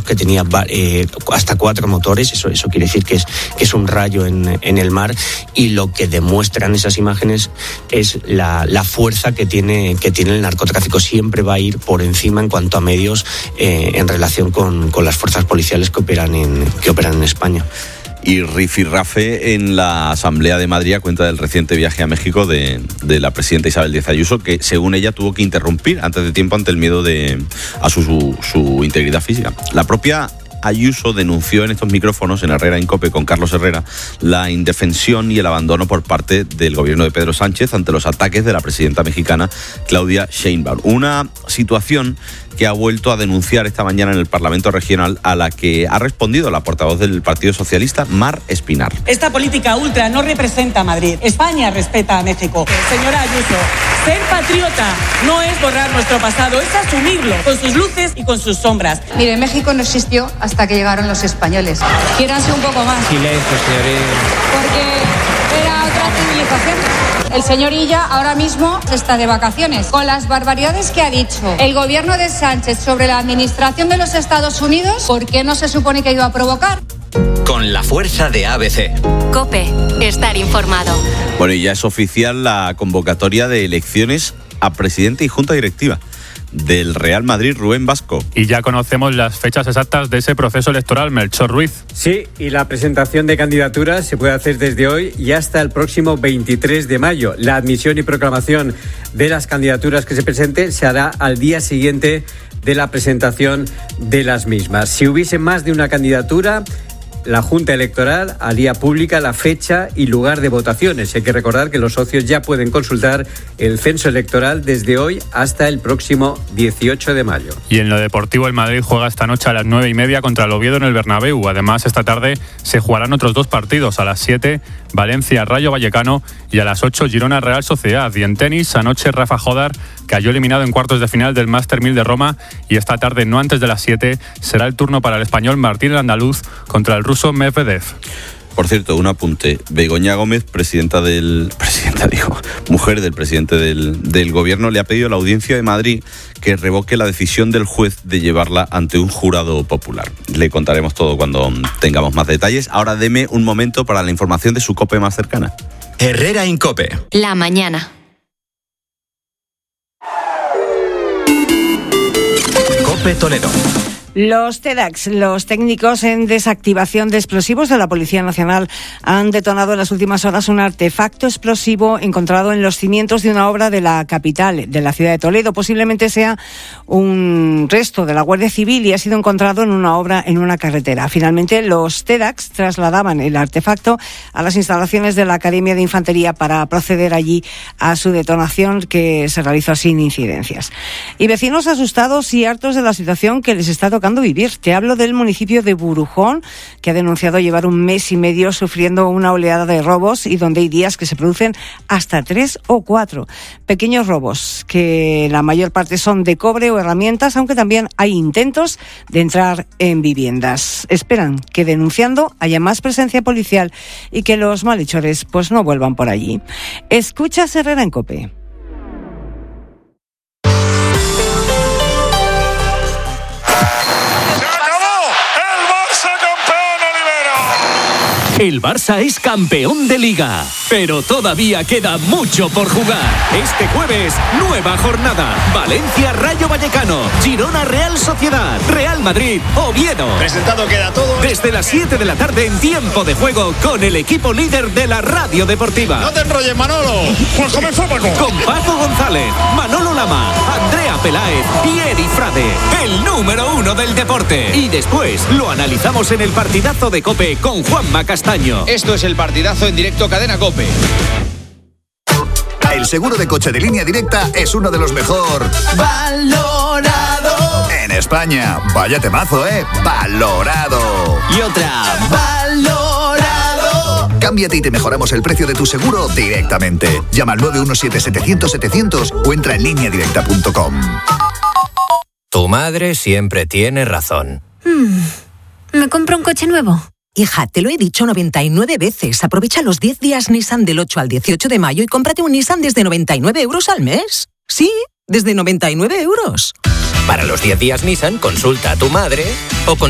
que tenía hasta 4 motores. Eso quiere decir que es un rayo en el mar, y lo que demuestran esas imágenes es la fuerza que tiene el narcotráfico. Siempre va a ir por encima en cuanto a medios en relación con las fuerzas policiales que operan en España. Y rifirrafe en la Asamblea de Madrid a cuenta del reciente viaje a México de la presidenta Isabel Díaz Ayuso, que según ella tuvo que interrumpir antes de tiempo ante el miedo a su integridad física. La propia Ayuso denunció en estos micrófonos, en Herrera Incope con Carlos Herrera, la indefensión y el abandono por parte del gobierno de Pedro Sánchez ante los ataques de la presidenta mexicana Claudia Sheinbaum. Una situación que ha vuelto a denunciar esta mañana en el Parlamento Regional, a la que ha respondido la portavoz del Partido Socialista, Mar Espinar. Esta política ultra no representa a Madrid. España respeta a México. Señora Ayuso, ser patriota no es borrar nuestro pasado, es asumirlo con sus luces y con sus sombras. Mire, México no existió hasta que llegaron los españoles. Quiéranse un poco más. Silencio, señoría. Porque era otra civilización. El señor Illa ahora mismo está de vacaciones. Con las barbaridades que ha dicho el gobierno de Sánchez sobre la administración de los Estados Unidos, ¿por qué no se supone que ha ido a provocar? Con la fuerza de ABC. COPE. Estar informado. Bueno, y ya es oficial la convocatoria de elecciones a presidente y junta directiva del Real Madrid, Rubén Vasco. Y ya conocemos las fechas exactas de ese proceso electoral, Melchor Ruiz. Sí, y la presentación de candidaturas se puede hacer desde hoy y hasta el próximo 23 de mayo. La admisión y proclamación de las candidaturas que se presenten se hará al día siguiente de la presentación de las mismas. Si hubiese más de una candidatura, la Junta Electoral haría pública la fecha y lugar de votaciones. Hay que recordar que los socios ya pueden consultar el censo electoral desde hoy hasta el próximo 18 de mayo. Y en lo deportivo, el Madrid juega esta noche a las 9:30 contra el Oviedo en el Bernabéu. Además, esta tarde se jugarán otros 2 partidos. A las 7, Valencia Rayo Vallecano, y a las 8, Girona Real Sociedad. Y en tenis, anoche Rafa Jodar cayó eliminado en cuartos de final del Master 1000 de Roma, y esta tarde, no antes de las 7, será el turno para el español Martín el Andaluz contra el ruso Medvedev. Por cierto, un apunte. Begoña Gómez, mujer del presidente del gobierno, le ha pedido a la Audiencia de Madrid que revoque la decisión del juez de llevarla ante un jurado popular. Le contaremos todo cuando tengamos más detalles. Ahora deme un momento para la información de su COPE más cercana. Herrera Incope. La mañana. COPE Toledo. Los TEDx, los técnicos en desactivación de explosivos de la Policía Nacional, han detonado en las últimas horas un artefacto explosivo encontrado en los cimientos de una obra de la capital, de la ciudad de Toledo. Posiblemente sea un resto de la Guardia Civil y ha sido encontrado en una obra en una carretera. Finalmente, los TEDx trasladaban el artefacto a las instalaciones de la Academia de Infantería para proceder allí a su detonación, que se realizó sin incidencias. Y vecinos asustados y hartos de la situación que les está tocando vivir. Te hablo del municipio de Burujón, que ha denunciado llevar 1 mes y medio sufriendo una oleada de robos, y donde hay días que se producen hasta 3 o 4 pequeños robos, que la mayor parte son de cobre o herramientas, aunque también hay intentos de entrar en viviendas. Esperan que denunciando haya más presencia policial y que los malhechores pues no vuelvan por allí. Escuchas Herrera en COPE. El Barça es campeón de Liga, pero todavía queda mucho por jugar. Este jueves, nueva jornada. Valencia Rayo Vallecano, Girona Real Sociedad, Real Madrid Oviedo. Presentado queda todo. Desde las 7 de la tarde en tiempo de juego con el equipo líder de la radio deportiva. No te enrolles, Manolo. Pues comenzó Paco. Con Paco González, Manolo Lama, Andrea Peláez y Eri Frade. El número 1 del deporte. Y después lo analizamos en el partidazo de COPE con Juanma Castaño. Esto es el partidazo en directo Cadena COPE. El seguro de coche de Línea Directa es uno de los mejor valorado en España. Vaya temazo, valorado. Y otra, valorado. Cámbiate y te mejoramos el precio de tu seguro directamente. Llama al 917-700-700 o entra en lineadirecta.com. Tu madre siempre tiene razón. ¿Me compro un coche nuevo? Hija, te lo he dicho 99 veces. Aprovecha los 10 días Nissan del 8 al 18 de mayo y cómprate un Nissan desde 99 euros al mes. Sí, desde 99 euros. Para los 10 días Nissan, consulta a tu madre o